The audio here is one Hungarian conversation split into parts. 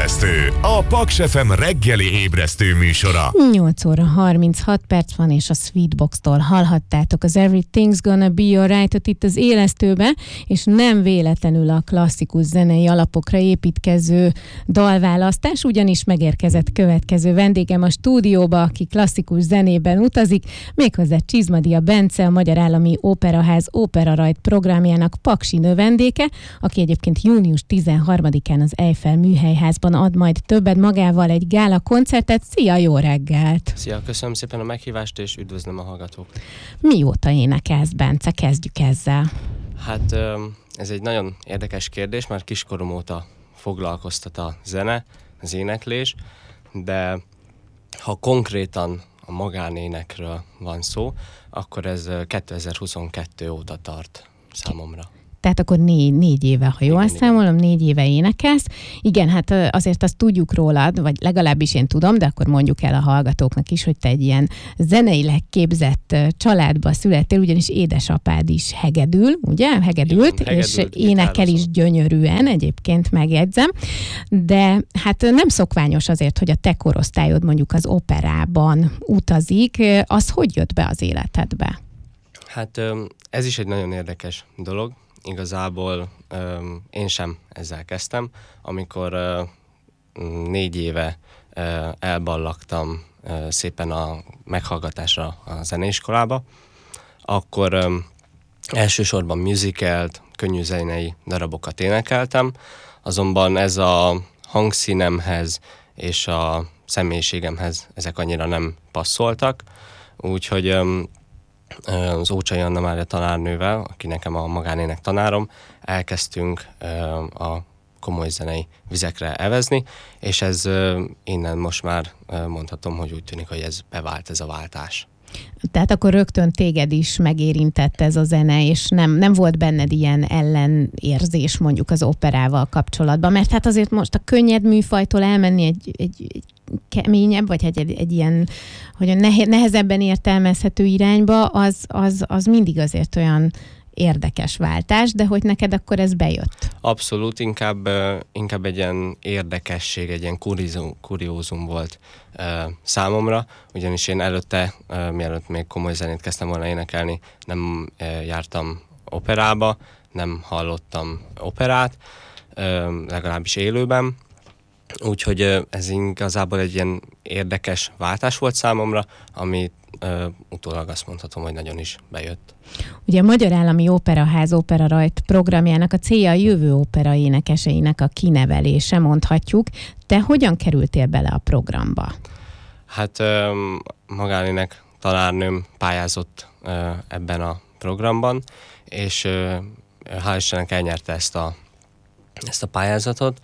Ébresztő, a Paks FM reggeli ébresztő műsora. 8 óra 36 perc van, és a Sweetbox-tól hallhattátok az Everything's Gonna Be Alright-ot itt az élesztőbe, és nem véletlenül a klasszikus zenei alapokra építkező dalválasztás, ugyanis megérkezett következő vendégem a stúdióba, aki klasszikus zenében utazik, méghozzá Csizmadia Bence, a Magyar Állami Operaház Operarajt programjának paksi növendéke, aki egyébként június 13-án az Eiffel Műhelyházban ad majd többet magával egy gála koncertet. Szia, jó reggelt! Szia, köszönöm szépen a meghívást, és üdvözlöm a hallgatókat. Mióta énekelsz, Bence? Kezdjük ezzel. Hát ez egy nagyon érdekes kérdés, már kiskorom óta foglalkoztat a zene, az éneklés, de ha konkrétan a magánénekről van szó, akkor ez 2022 óta tart számomra. Tehát akkor négy éve, ha jól számolom, 4 éve énekelsz. Igen, hát azért azt tudjuk rólad, vagy legalábbis én tudom, de akkor mondjuk el a hallgatóknak is, hogy te egy ilyen zeneileg képzett családba születtél, ugyanis édesapád is hegedül, ugye? Hegedült, és énekel is gyönyörűen, egyébként megjegyzem. De hát nem szokványos azért, hogy a te korosztályod mondjuk az operában utazik. Az hogy jött be az életedbe? Hát ez is egy nagyon érdekes dolog. Igazából én sem ezzel kezdtem. Amikor 4 éve elballagtam szépen a meghallgatásra a zeneiskolába, akkor elsősorban musicalt, könnyű zenei darabokat énekeltem, azonban ez a hangszínemhez és a személyiségemhez ezek annyira nem passzoltak, úgyhogy az Ócsai Anna Mária tanárnővel, aki nekem a magánének tanárom, elkezdtünk a komoly zenei vizekre evezni, és ez innen most már mondhatom, hogy úgy tűnik, hogy ez bevált, ez a váltás. Tehát akkor rögtön téged is megérintett ez a zene, és nem volt benned ilyen ellenérzés mondjuk az operával kapcsolatban, mert hát azért most a könnyed műfajtól elmenni egy keményebb, vagy egy ilyen, hogy a nehezebben értelmezhető irányba, az mindig azért olyan érdekes váltás, de hogy neked akkor ez bejött? Abszolút, inkább egy ilyen érdekesség, egy ilyen kuriózum volt számomra, ugyanis én előtte, mielőtt még komoly zenét kezdtem volna énekelni, nem jártam operába, nem hallottam operát, legalábbis élőben, úgyhogy ez igazából egy ilyen érdekes váltás volt számomra, ami utólag azt mondhatom, hogy nagyon is bejött. Ugye a Magyar Állami Operaház Operarajt programjának a célja a jövő opera énekeseinek a kinevelése, mondhatjuk. Te hogyan kerültél bele a programba? Hát magánének tanárnőm pályázott ebben a programban, és hál' Istennek elnyerte ezt a pályázatot,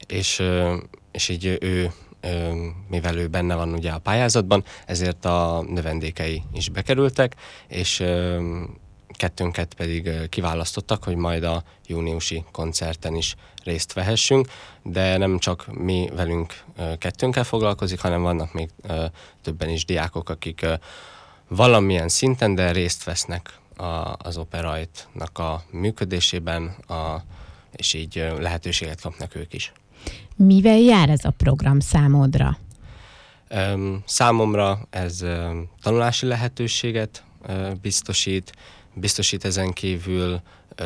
és így ő, mivel ő benne van ugye a pályázatban, ezért a növendékei is bekerültek, és kettőnket pedig kiválasztottak, hogy majd a júniusi koncerten is részt vehessünk, de nem csak mi velünk kettőnkkel foglalkozik, hanem vannak még többen is diákok, akik valamilyen szinten, de részt vesznek az operajtnak a működésében, és így lehetőséget kapnak ők is. Mivel jár ez a program számodra? Számomra ez tanulási lehetőséget biztosít ezen kívül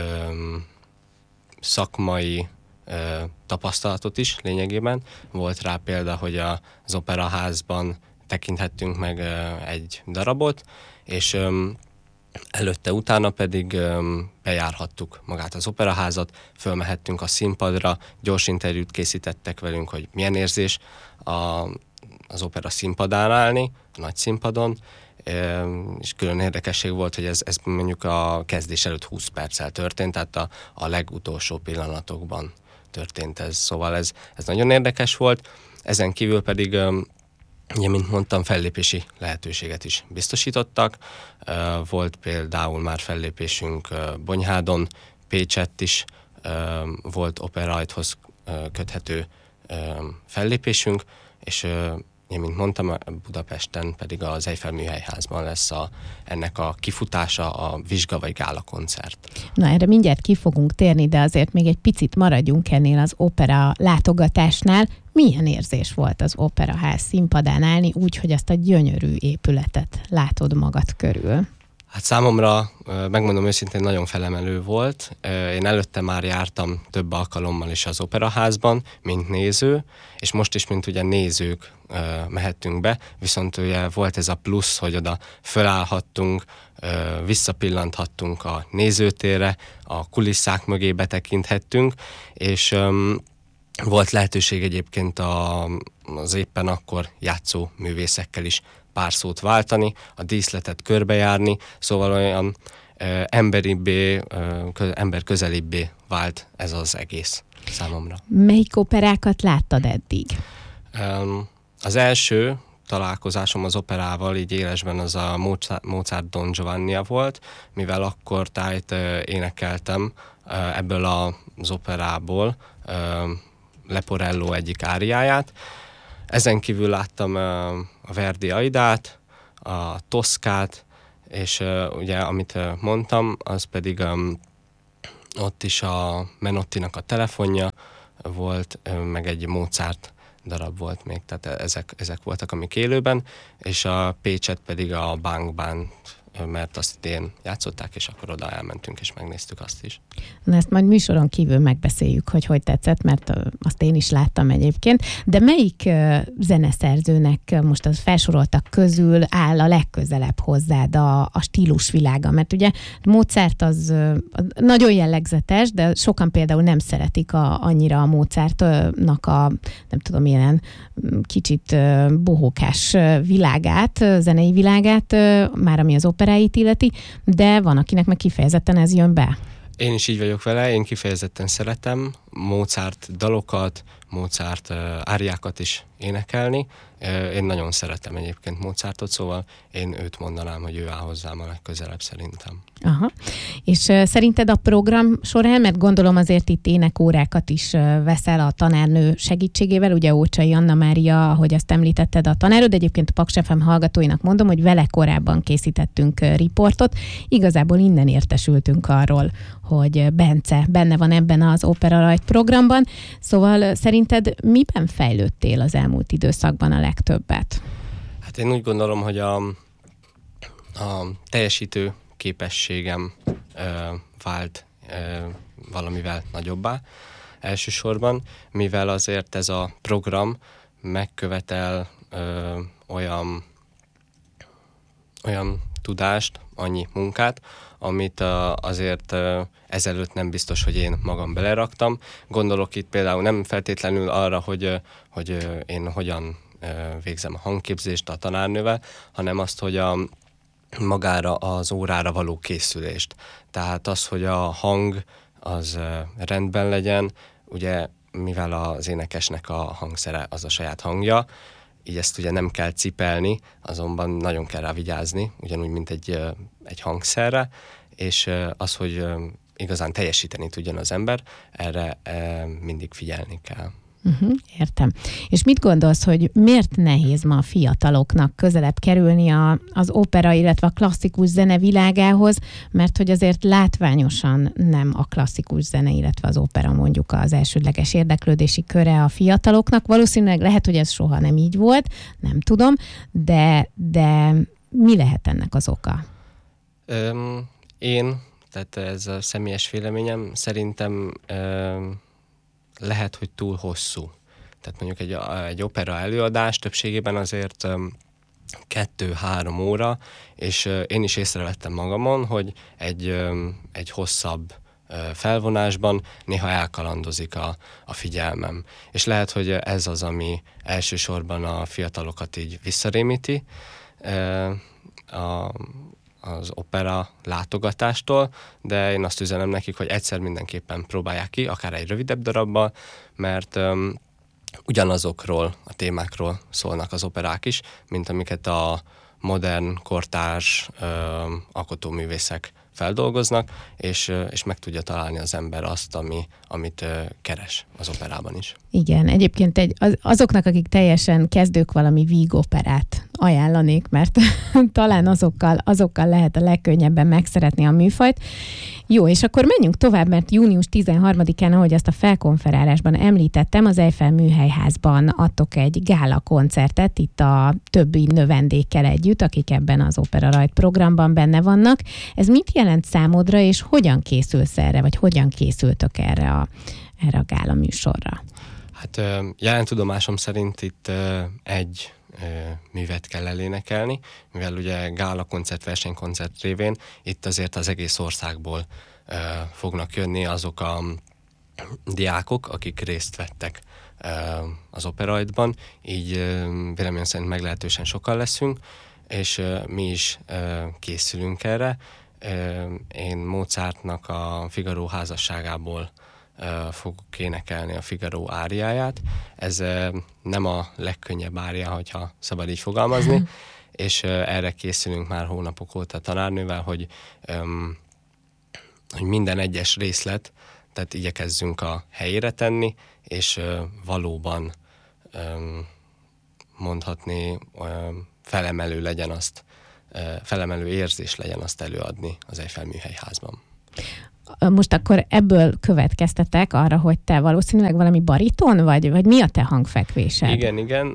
szakmai tapasztalatot is lényegében. Volt rá példa, hogy az operaházban tekinthettünk meg egy darabot, és előtte-utána pedig bejárhattuk magát az operaházat, fölmehettünk a színpadra, gyors interjút készítettek velünk, hogy milyen érzés az opera színpadán állni, a nagy színpadon, és külön érdekesség volt, hogy ez mondjuk a kezdés előtt 20 perccel történt, tehát a legutolsó pillanatokban történt ez, szóval ez nagyon érdekes volt. Ezen kívül pedig ugye, mint mondtam, fellépési lehetőséget is biztosítottak. Volt például már fellépésünk Bonyhádon, Pécsett is volt operajthoz köthető fellépésünk, és én, mint mondtam, Budapesten pedig az Eiffel Műhelyházban lesz ennek a kifutása, a Vizsga vagy Gála koncert. Na, erre mindjárt ki fogunk térni, de azért még egy picit maradjunk ennél az opera látogatásnál. Milyen érzés volt az Operaház színpadán állni úgy, hogy ezt a gyönyörű épületet látod magad körül? Hát számomra, megmondom őszintén, nagyon felemelő volt. Én előtte már jártam több alkalommal is az Operaházban, mint néző, és most is, mint ugye nézők mehettünk be, viszont ugye volt ez a plusz, hogy oda fölállhattunk, visszapillanthattunk a nézőtérre, a kulisszák mögé betekinthettünk, és volt lehetőség egyébként az éppen akkor játszó művészekkel is pár szót váltani, a díszletet körbejárni, szóval olyan emberközelibbé vált ez az egész számomra. Melyik operákat láttad eddig? Az első találkozásom az operával így élesben az a Mozart Don Giovannia volt, mivel akkor tájt énekeltem ebből az operából Leporello egyik áriáját. Ezen kívül láttam a Verdi Aidát, a Toszkát, és ugye, amit mondtam, az pedig ott is a Menottinak a telefonja volt, meg egy Mozart darab volt még, tehát ezek voltak, amik élőben, és a Pécset pedig a Bankban, mert azt idén játszották, és akkor oda elmentünk, és megnéztük azt is. Na, ezt majd műsoron kívül megbeszéljük, hogy tetszett, mert azt én is láttam egyébként. De melyik zeneszerzőnek most az felsoroltak közül áll a legközelebb hozzád a stílusvilága? Mert ugye Mozart az nagyon jellegzetes, de sokan például nem szeretik annyira a Mozartnak nem tudom, ilyen kicsit bohókás világát, zenei világát, már ami az operáit illeti, de van, akinek meg kifejezetten ez jön be. Én is így vagyok vele, én kifejezetten szeretem Mozart dalokat, Mozart áriákat is énekelni. Én nagyon szeretem egyébként Mozartot, szóval én őt mondanám, hogy ő áll hozzám a legközelebb szerintem. Aha. És szerinted a program során, mert gondolom azért itt énekórákat is veszel a tanárnő segítségével, ugye Ócsai Anna Mária, ahogy azt említetted, a tanárod, egyébként a Paks FM hallgatóinak mondom, hogy vele korábban készítettünk riportot, igazából innen értesültünk arról, hogy Bence benne van ebben az Opera Rajt programban, szóval szerinted miben fejlődtél az elmúlt időszakban a legtöbbet? Hát én úgy gondolom, hogy a teljesítő képességem vált valamivel nagyobbá elsősorban, mivel azért ez a program megkövetel olyan tudást, annyi munkát, amit azért ezelőtt nem biztos, hogy én magam beleraktam. Gondolok itt például nem feltétlenül arra, hogy én hogyan végzem a hangképzést a tanárnővel, hanem azt, hogy magára az órára való készülést. Tehát az, hogy a hang az rendben legyen, ugye mivel az énekesnek a hangszere az a saját hangja, így ezt ugye nem kell cipelni, azonban nagyon kell rá vigyázni, ugyanúgy, mint egy hangszerre, és az, hogy igazán teljesíteni tudjon az ember, erre mindig figyelni kell. Értem. És mit gondolsz, hogy miért nehéz ma a fiataloknak közelebb kerülni az opera, illetve a klasszikus zene világához, mert hogy azért látványosan nem a klasszikus zene, illetve az opera mondjuk az elsődleges érdeklődési köre a fiataloknak. Valószínűleg lehet, hogy ez soha nem így volt, nem tudom, de mi lehet ennek az oka? Tehát ez a személyes véleményem, szerintem lehet, hogy túl hosszú. Tehát mondjuk egy opera előadás többségében azért 2-3 óra, és én is észrevettem magamon, hogy egy hosszabb felvonásban néha elkalandozik a figyelmem. És lehet, hogy ez az, ami elsősorban a fiatalokat így visszarémíti az opera látogatástól, de én azt üzenem nekik, hogy egyszer mindenképpen próbálják ki, akár egy rövidebb darabbal, mert ugyanazokról a témákról szólnak az operák is, mint amiket a modern, kortárs alkotóművészek feldolgoznak, és meg tudja találni az ember azt, amit keres az operában is. Igen, egyébként azoknak, akik teljesen kezdők, valami víg operát ajánlanék, mert talán azokkal lehet a legkönnyebben megszeretni a műfajt. Jó, és akkor menjünk tovább, mert június 13-án, ahogy azt a felkonferálásban említettem, az Eiffel Műhelyházban adtok egy gála koncertet, itt a többi növendékkel együtt, akik ebben az Opera Rajt programban benne vannak. Ez mit jelent számodra, és hogyan készülsz erre, vagy hogyan készültök erre a gála műsorra? Hát jelen tudomásom szerint itt egy művet kell elénekelni, mivel ugye gála koncert, versenykoncert révén itt azért az egész országból fognak jönni azok a diákok, akik részt vettek az Opera Rajtban, így véleményem szerint meglehetősen sokan leszünk, és mi is készülünk erre. Én Mozartnak a Figaro házasságából fogok énekelni a Figaro áriáját. Ez nem a legkönnyebb ária, hogyha szabad így fogalmazni, és erre készülünk már hónapok óta a tanárnővel, hogy minden egyes részlet, tehát igyekezzünk a helyére tenni, és valóban mondhatni felemelő legyen azt, felemelő érzés legyen azt előadni az Eiffel Műhelyházban. Most akkor ebből következtetek arra, hogy te valószínűleg valami bariton vagy mi a te hangfekvésed? Igen.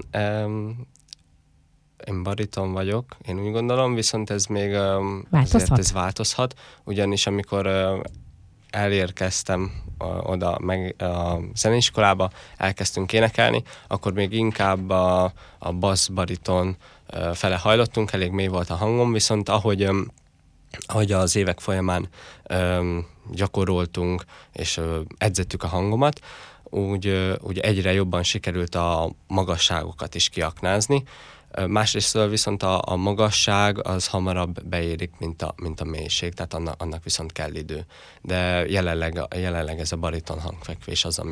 Én bariton vagyok, én úgy gondolom, viszont ez még változhat? Ez változhat, ugyanis amikor elérkeztem oda meg a zeneiskolába, elkezdtünk énekelni, akkor még inkább a bass bariton fele hajlottunk, elég mély volt a hangom, viszont ahogy az évek folyamán gyakoroltunk és edzettük a hangomat, úgy egyre jobban sikerült a magasságokat is kiaknázni. Másrésztől viszont a magasság az hamarabb beérik, mint a mélység, tehát annak viszont kell idő. De jelenleg ez a bariton hangfekvés az,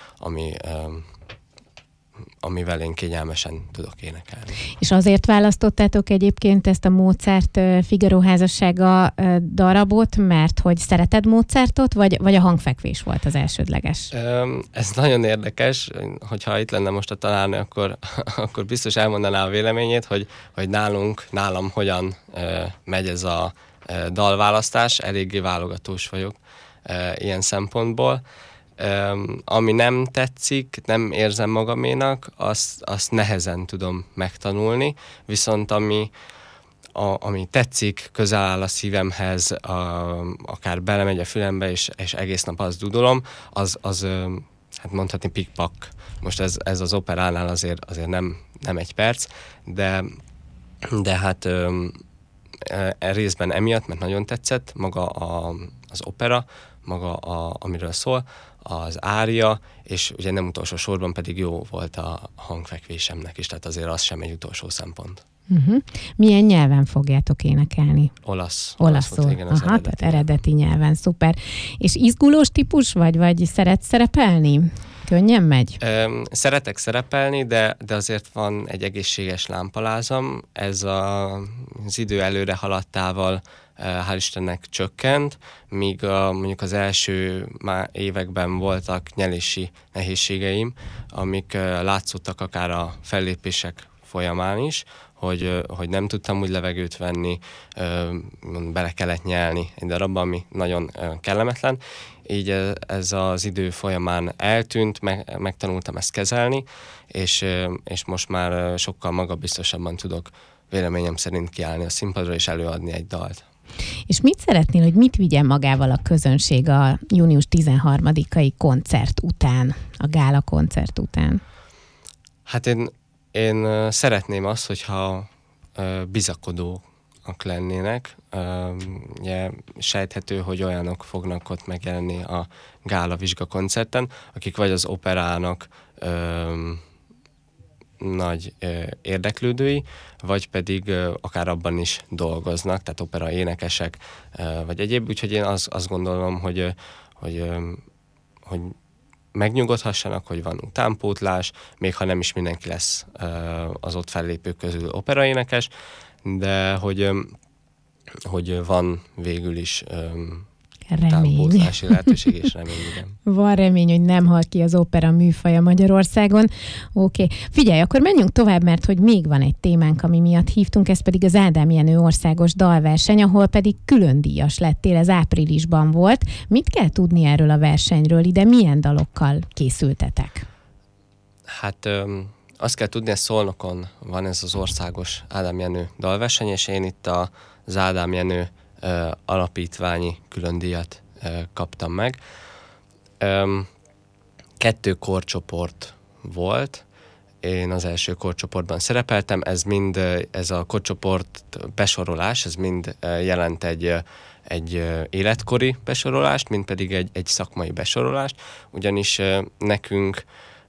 amivel én kényelmesen tudok énekelni. És azért választottátok egyébként ezt a Mozart Figaro házassága darabot, mert hogy szereted Mozartot, vagy a hangfekvés volt az elsődleges? Ez nagyon érdekes, hogyha itt lenne most a tanárnő, akkor biztos elmondaná a véleményét, hogy nálam hogyan megy ez a dalválasztás, eléggé válogatós vagyok ilyen szempontból. Ami nem tetszik, nem érzem magaménak, azt nehezen tudom megtanulni, viszont ami tetszik, közel áll a szívemhez, akár belemegy a fülembe, és egész nap azt dudolom, az hát mondhatni pikpak. Most ez az operánál azért nem egy perc, de hát részben emiatt, mert nagyon tetszett maga az opera, maga amiről szól, az ária, és ugye nem utolsó sorban pedig jó volt a hangfekvésemnek is, tehát azért az sem egy utolsó szempont. Uh-huh. Milyen nyelven fogjátok énekelni? Olaszul. Igen, aha, tehát eredeti nyelven, szuper. És izgulós típus vagy szeretsz szerepelni? Könnyen megy? Szeretek szerepelni, de azért van egy egészséges lámpalázam. Ez az idő előre haladtával hál' Istennek csökkent, míg mondjuk az első években voltak nyelési nehézségeim, amik látszottak akár a fellépések folyamán is, hogy nem tudtam úgy levegőt venni, bele kellett nyelni egy darabba, ami nagyon kellemetlen. Így ez az idő folyamán eltűnt, megtanultam ezt kezelni, és most már sokkal magabiztosabban tudok véleményem szerint kiállni a színpadra és előadni egy dalt. És mit szeretnél, hogy mit vigyen magával a közönség a június 13-ai koncert után, a gála koncert után? Hát én szeretném azt, hogyha bizakodóak lennének. Ugye sejthető, hogy olyanok fognak ott megjelenni a gála vizsgakoncerten, akik vagy az operának nagy érdeklődői, vagy pedig akár abban is dolgoznak, tehát opera énekesek, vagy egyéb. Úgyhogy én azt gondolom, hogy megnyugodhassanak, hogy van utánpótlás, még ha nem is mindenki lesz az ott fellépők közül operaénekes, de hogy hogy van végül is remény. Támpózási lehetőség és remény, igen. Van remény, hogy nem hal ki az opera műfaja Magyarországon. Oké. Figyelj, akkor menjünk tovább, mert hogy még van egy témánk, ami miatt hívtunk, ez pedig az Ádám Jenő országos dalverseny, ahol pedig külön díjas lettél, ez áprilisban volt. Mit kell tudni erről a versenyről? Ide milyen dalokkal készültetek? Hát azt kell tudni, hogy Szolnokon van ez az országos Ádám Jenő dalverseny, és én itt az Ádám Jenő alapítványi különdíjat kaptam meg. 2 korcsoport volt, én az első korcsoportban szerepeltem, ez a korcsoport besorolás, ez mind jelent egy életkori besorolást, mind pedig egy szakmai besorolást, ugyanis nekünk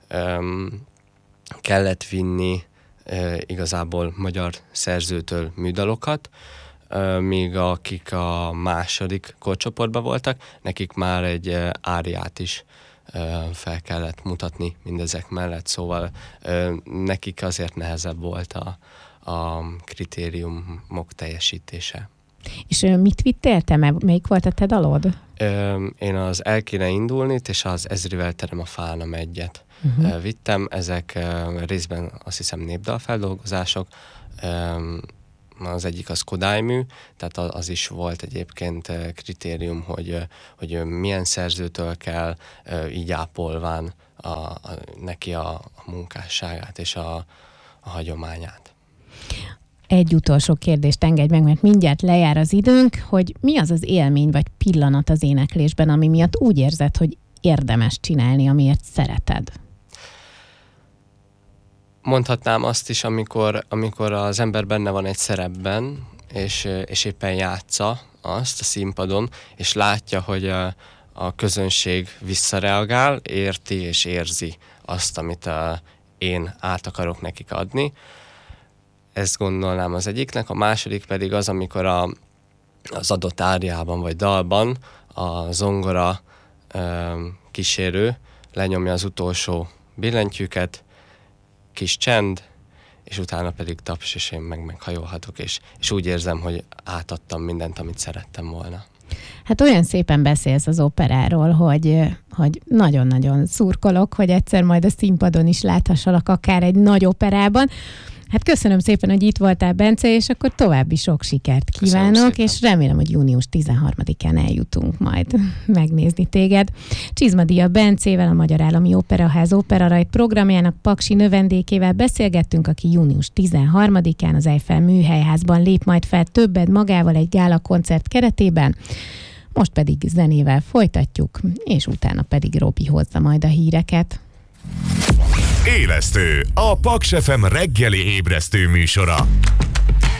kellett vinni igazából magyar szerzőtől műdalokat, míg akik a második korcsoportban voltak, nekik már egy áriát is fel kellett mutatni mindezek mellett, szóval nekik azért nehezebb volt a kritériumok teljesítése. És mit vittél te? Melyik volt a te dalod? Én az El kéne indulni, és az Ezrivel terem a fánam egyet vittem. Ezek részben azt hiszem népdalfeldolgozások, az egyik az Kodály-mű, tehát az is volt egyébként kritérium, hogy milyen szerzőtől kell, így ápolván neki a munkásságát és a hagyományát. Egy utolsó kérdést engedj meg, mert mindjárt lejár az időnk, hogy mi az az élmény vagy pillanat az éneklésben, ami miatt úgy érzed, hogy érdemes csinálni, amiért szereted? Mondhatnám azt is, amikor az ember benne van egy szerepben, és éppen játsza azt a színpadon, és látja, hogy a közönség visszareagál, érti és érzi azt, amit én át akarok nekik adni. Ezt gondolnám az egyiknek, a második pedig az, amikor az adott áriában vagy dalban a zongora kísérő lenyomja az utolsó billentyűket, kis csend, és utána pedig taps, és én meghajolhatok, és úgy érzem, hogy átadtam mindent, amit szerettem volna. Hát olyan szépen beszélsz az operáról, hogy nagyon-nagyon szurkolok, hogy egyszer majd a színpadon is láthassalak akár egy nagy operában. Hát köszönöm szépen, hogy itt voltál, Bence, és akkor további sok sikert kívánok, és remélem, hogy június 13-án eljutunk majd megnézni téged. Csizmadia Bencével, a Magyar Állami Operaház Operarajt programjának paksi növendékével beszélgettünk, aki június 13-án az Eiffel Műhelyházban lép majd fel többet magával egy gála koncert keretében. Most pedig zenével folytatjuk, és utána pedig Robi hozza majd a híreket. Élesztő, a Paks FM reggeli ébresztő műsora.